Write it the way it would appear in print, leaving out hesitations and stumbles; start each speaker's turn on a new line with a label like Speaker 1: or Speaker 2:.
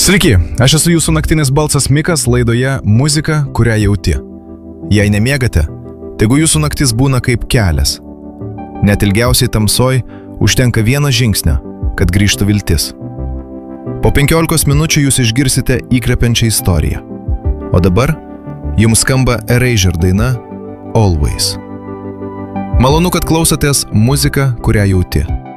Speaker 1: Sveiki, aš esu jūsų naktinis balsas Mikas laidoje Muzika, kurią jauti. Jei nemiegate, tegu jūsų naktis būna kaip kelias. Net ilgiausiai tamsoj užtenka vieną žingsnį, kad grįžtų viltis. Po 15 minučių jūs išgirsite įkvepiančią istoriją. O dabar jums skamba Erasure daina Always. Malonu, kad klausotės Muzika, kurią jauti.